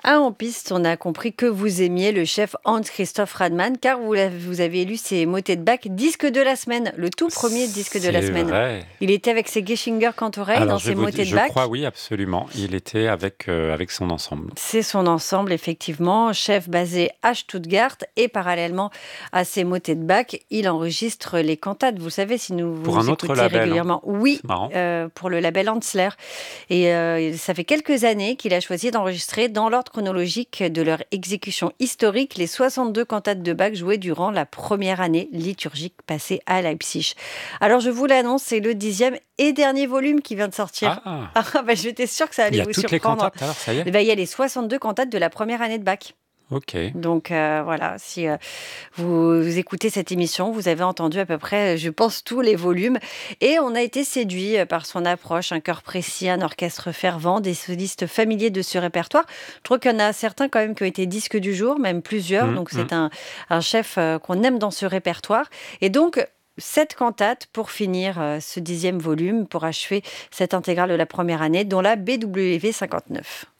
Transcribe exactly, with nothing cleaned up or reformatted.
un en piste, on a compris que vous aimiez le chef Hans-Christoph Radmann, car vous, l'avez- vous avez élu ses motets de Bach disque de la semaine, le tout premier disque de la C'est semaine. vrai. Il était avec ses Geschinger Cantoreilles Alors dans je vais ses vous di motets de je Bach. crois oui, absolument. Il était avec, heu, avec son ensemble. C'est son ensemble, effectivement, chef basé à Stuttgart, et parallèlement à ses motets de Bach, il enregistre les cantates. Vous savez, si nous, vous Pour un nous autre écoutez label, hein. régulièrement, oui, C'est marrant. euh, pour le label Hansler. Et euh, ça fait quelques années qu'il a choisi d'enregistrer dans l'ordre chronologique de leur exécution historique les soixante-deux cantates de Bach jouées durant la première année liturgique passée à Leipzig. Alors je vous l'annonce, c'est le dixième et dernier volume qui vient de sortir. Ah! Ah, bah, j'étais sûre que ça Il allait y a vous toutes les surprendre. cantates alors, ça y est? Eh ben, il y a les soixante-deux cantates de la première année de Bach. OK. Donc euh, voilà, si euh, vous, vous écoutez cette émission, vous avez entendu à peu près, je pense, tous les volumes. Et on a été séduit euh, par son approche, un chœur précis, un orchestre fervent, des solistes familiers de ce répertoire. Je trouve qu'il y en a certains quand même qui ont été disques du jour, même plusieurs. Mmh Donc mh. c'est un, un chef euh, qu'on aime dans ce répertoire. Et donc, cette cantate pour finir euh, ce dixième volume, pour achever cette intégrale de la première année, dont la B W V cinquante-neuf.